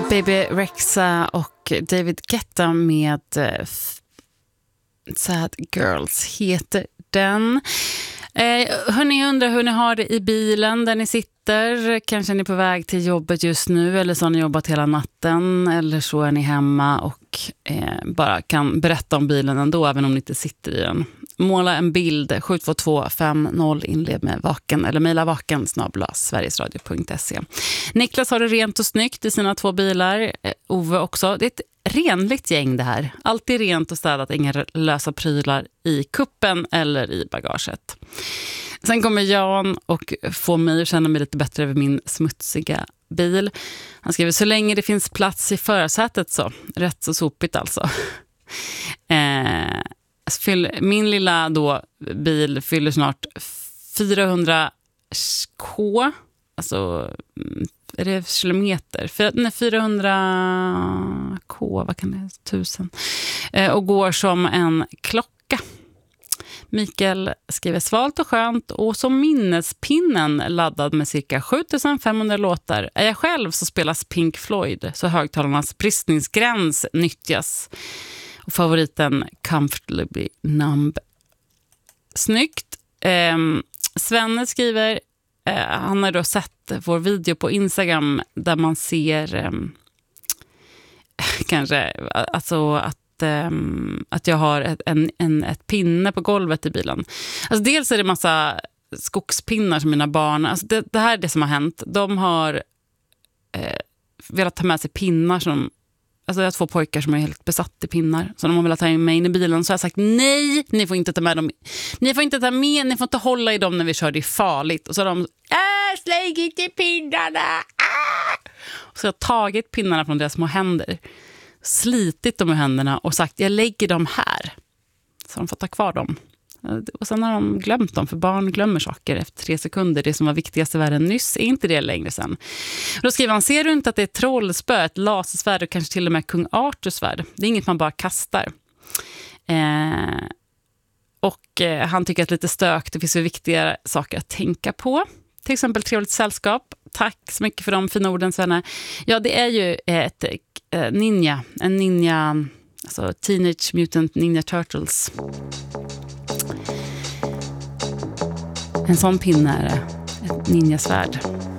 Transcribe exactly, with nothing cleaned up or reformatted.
Baby Rexha och David Guetta med uh, Sad Girls heter den. Eh, hörni, undrar hur ni har det i bilen där ni sitter. Kanske är ni på väg till jobbet just nu, eller så har ni jobbat hela natten, eller så är ni hemma och eh, bara kan berätta om bilen ändå, även om ni inte sitter i den. Måla en bild sju två två fem noll, inled med vaken eller mejla vaken snabel-a sverigesradio punkt se. Niklas har det rent och snyggt i sina två bilar. eh, Ove också. Det är ett renligt gäng det här. Alltid rent och städat, inga lösa prylar i kuppen eller i bagaget. Sen kommer Jan och får mig att känna mig lite bättre över min smutsiga bil. Han skriver: så länge det finns plats i förarsätet så. Rätt så sopigt alltså. Eh, min lilla då bil fyller snart fyrahundra k. Alltså, är det kilometer? För, nej, fyrahundra k, vad kan det vara? Tusen. Eh, och går som en klocka. Mikael skriver: svalt och skönt och som minnespinnen laddad med cirka sjutusen femhundra låtar. Är jag själv så spelas Pink Floyd, så högtalarnas bristningsgräns nyttjas. Och favoriten Comfortably Numb. Snyggt. Eh, Svenne skriver: eh, han har då sett vår video på Instagram där man ser eh, kanske alltså att Um, att jag har ett, en, en, ett pinne på golvet i bilen. Alltså dels är det massa skogspinnar som mina barn, alltså det, det här är det som har hänt. De har eh, velat ta med sig pinnar som, alltså jag har två pojkar som är helt besatt i pinnar, så de har velat ta in mig in i bilen, så jag har sagt nej, ni får inte ta med dem, ni får inte ta med, ni får inte hålla i dem när vi kör, det är farligt. Och så har de äh, släng inte pinnarna ah! Och så har jag tagit pinnarna från deras små händer, slitit dem i händerna och sagt: jag lägger dem här. Så de får ta kvar dem. Och sen har de glömt dem, för barn glömmer saker efter tre sekunder. Det som var viktigast i världen nyss är inte det längre sen. Och då skriver han: ser du inte att det är trollspö, ett lasersvärd och kanske till och med kung Arthurs svärd? Det är inget man bara kastar. Eh, och eh, han tycker att lite stök, det finns ju viktiga saker att tänka på. Till exempel trevligt sällskap. Tack så mycket för de fina orden, Svenne. Ja, det är ju ett eh, ninja. En ninja, alltså Teenage Mutant Ninja Turtles. En sån pinne är det. Ett ninjasvärd.